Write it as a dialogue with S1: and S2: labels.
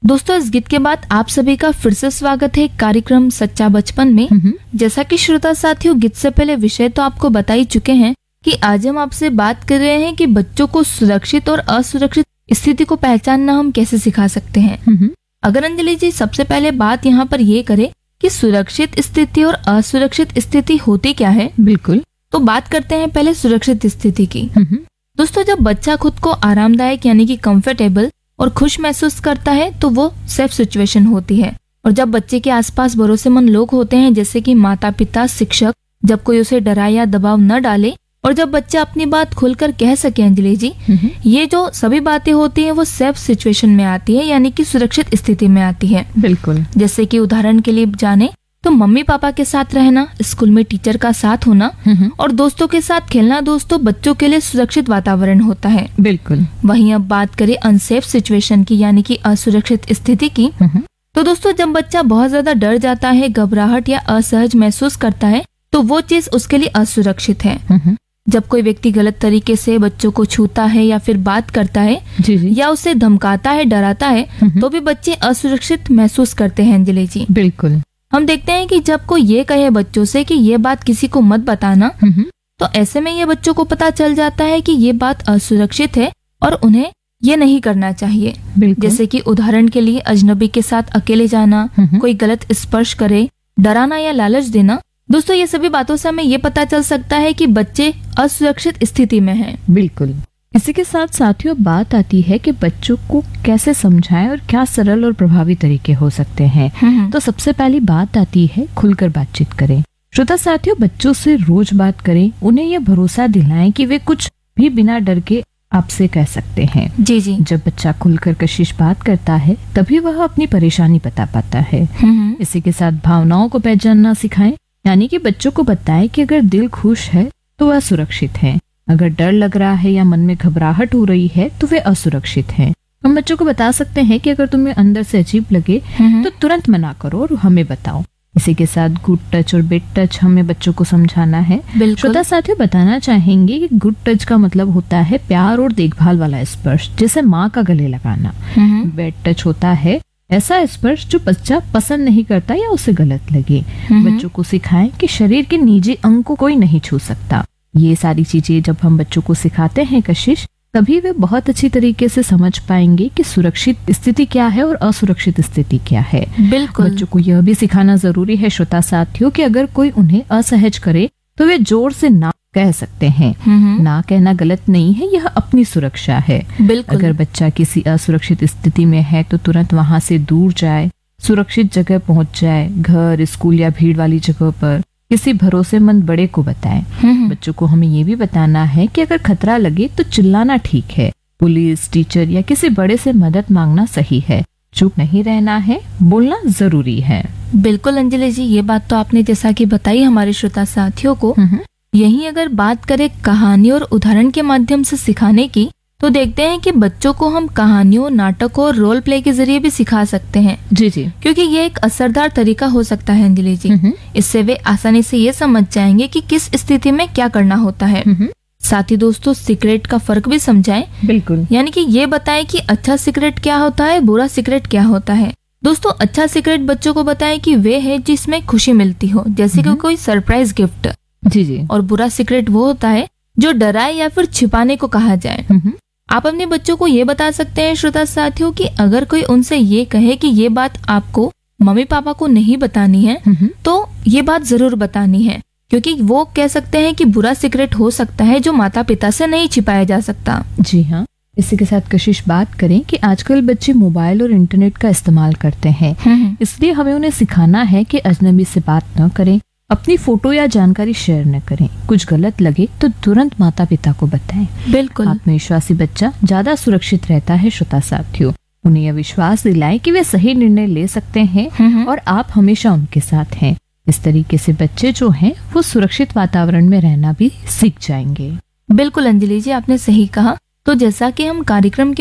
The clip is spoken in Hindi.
S1: दोस्तों, इस गीत के बाद आप सभी का फिर से स्वागत है कार्यक्रम सच्चा बचपन में। जैसा कि श्रोता साथियों, गीत से पहले विषय तो आपको बता ही चुके हैं कि आज हम आपसे बात कर रहे हैं कि बच्चों को सुरक्षित और असुरक्षित स्थिति को पहचानना हम कैसे सिखा सकते हैं। अगर अंजलि जी सबसे पहले बात यहाँ पर ये करे कि सुरक्षित स्थिति और असुरक्षित स्थिति होती क्या है।
S2: बिल्कुल।
S1: तो बात करते हैं पहले सुरक्षित स्थिति की। दोस्तों, जब बच्चा खुद को आरामदायक यानी कि कंफर्टेबल और खुश महसूस करता है तो वो सेफ सिचुएशन होती है। और जब बच्चे के आसपास भरोसेमंद लोग होते हैं जैसे कि माता पिता, शिक्षक, जब कोई उसे डराए या दबाव न डाले और जब बच्चा अपनी बात खुलकर कह सके, अंजलि जी, ये जो सभी बातें होती हैं वो सेफ सिचुएशन में आती है, यानी कि सुरक्षित स्थिति में आती है।
S2: बिल्कुल।
S1: जैसे कि उदाहरण के लिए जाने तो मम्मी पापा के साथ रहना, स्कूल में टीचर का साथ होना और दोस्तों के साथ खेलना दोस्तों बच्चों के लिए सुरक्षित वातावरण होता है।
S2: बिल्कुल।
S1: वहीं अब बात करें अनसेफ सिचुएशन की यानी कि असुरक्षित स्थिति की, तो दोस्तों जब बच्चा बहुत ज्यादा डर जाता है, घबराहट या असहज महसूस करता है तो वो चीज उसके लिए असुरक्षित है। जब कोई व्यक्ति गलत तरीके से बच्चों को छूता है या फिर बात करता है या उसे धमकाता है, डराता है तो भी बच्चे असुरक्षित महसूस करते हैं। अंजलि जी,
S2: बिल्कुल।
S1: हम देखते हैं कि जब कोई ये कहे बच्चों से कि ये बात किसी को मत बताना, तो ऐसे में ये बच्चों को पता चल जाता है कि ये बात असुरक्षित है और उन्हें ये नहीं करना चाहिए। जैसे कि उदाहरण के लिए अजनबी के साथ अकेले जाना, कोई गलत स्पर्श करे, डराना या लालच देना। दोस्तों, ये सभी बातों से हमें ये पता चल सकता है कि बच्चे असुरक्षित स्थिति में हैं।
S2: बिल्कुल। इसी के साथ साथियों बात आती है कि बच्चों को कैसे समझाएं और क्या सरल और प्रभावी तरीके हो सकते हैं। तो सबसे पहली बात आती है खुलकर बातचीत करें। श्रोता साथियों, बच्चों से रोज बात करें, उन्हें यह भरोसा दिलाएं कि वे कुछ भी बिना डर के आपसे कह सकते हैं।
S1: जी जी।
S2: जब बच्चा खुलकर कशिश बात करता है तभी वह अपनी परेशानी बता पाता है। इसी के साथ भावनाओं को पहचानना सिखाएं, यानी कि बच्चों को बताएं कि अगर दिल खुश है तो वह सुरक्षित है, अगर डर लग रहा है या मन में घबराहट हो रही है तो वे असुरक्षित हैं। हम बच्चों को बता सकते हैं कि अगर तुम्हें अंदर से अजीब लगे तो तुरंत मना करो और हमें बताओ। इसी के साथ गुड टच और बेड टच हमें बच्चों को समझाना है। श्रोता साथियों बताना चाहेंगे कि गुड टच का मतलब होता है प्यार और देखभाल वाला स्पर्श, जैसे माँ का गले लगाना। बेड टच होता है ऐसा स्पर्श जो बच्चा पसंद नहीं करता या उसे गलत लगे। बच्चों को सिखाएं कि शरीर के निजी अंग को कोई नहीं छू सकता। ये सारी चीजें जब हम बच्चों को सिखाते हैं कशिश, तभी वे बहुत अच्छी तरीके से समझ पाएंगे कि सुरक्षित स्थिति क्या है और असुरक्षित स्थिति क्या है।
S1: बिल्कुल।
S2: बच्चों को यह भी सिखाना जरूरी है श्रोता साथियों कि अगर कोई उन्हें असहज करे तो वे जोर से ना कह सकते हैं। ना कहना गलत नहीं है, यह अपनी सुरक्षा है।
S1: बिल्कुल।
S2: अगर बच्चा किसी असुरक्षित स्थिति में है तो तुरंत वहां से दूर जाए, सुरक्षित जगह पहुंच जाए, घर, स्कूल या भीड़ वाली जगह पर किसी भरोसेमंद बड़े को बताएं। बच्चों को हमें ये भी बताना है कि अगर खतरा लगे तो चिल्लाना ठीक है, पुलिस, टीचर या किसी बड़े से मदद मांगना सही है, चुप नहीं रहना है, बोलना जरूरी है।
S1: बिल्कुल अंजलि जी, ये बात तो आपने जैसा कि बताई हमारे श्रोता साथियों को। यहीं अगर बात करें कहानी और उदाहरण के माध्यम से सिखाने की, तो देखते हैं कि बच्चों को हम कहानियों, नाटकों और रोल प्ले के जरिए भी सिखा सकते हैं।
S2: जी जी।
S1: क्योंकि ये एक असरदार तरीका हो सकता है अंजलि जी। इससे वे आसानी से ये समझ जाएंगे कि किस स्थिति में क्या करना होता है। साथ ही दोस्तों सीक्रेट का फर्क भी समझाएं। बिल्कुल। यानी कि ये बताएं कि अच्छा सीक्रेट क्या होता है, बुरा सीक्रेट क्या होता है। दोस्तों, अच्छा सीक्रेट बच्चों को बताएं कि वे है जिसमें खुशी मिलती हो, जैसे कि कोई सरप्राइज गिफ्ट।
S2: जी जी।
S1: और बुरा सीक्रेट वो होता है जो डराए या फिर छिपाने को कहा जाए। आप अपने बच्चों को ये बता सकते हैं श्रोता साथियों कि अगर कोई उनसे ये कहे कि ये बात आपको मम्मी पापा को नहीं बतानी है तो ये बात जरूर बतानी है, क्योंकि वो कह सकते हैं कि बुरा सीक्रेट हो सकता है जो माता पिता से नहीं छिपाया जा सकता।
S2: जी हाँ। इसी के साथ कशिश बात करें कि आजकल बच्चे मोबाइल और इंटरनेट का इस्तेमाल करते हैं, इसलिए हमें उन्हें सिखाना है कि अजनबी से बात न करें, अपनी फोटो या जानकारी शेयर न करें, कुछ गलत लगे तो तुरंत माता पिता को बताएं।
S1: बिल्कुल।
S2: आत्मविश्वासी बच्चा ज्यादा सुरक्षित रहता है श्रोता साथियों। उन्हें यह विश्वास दिलाएं कि वे सही निर्णय ले सकते हैं और आप हमेशा उनके साथ हैं। इस तरीके से बच्चे जो हैं वो सुरक्षित वातावरण में रहना भी सीख जाएंगे।
S1: बिल्कुल अंजलि जी, आपने सही कहा। तो जैसा कि हम कार्यक्रम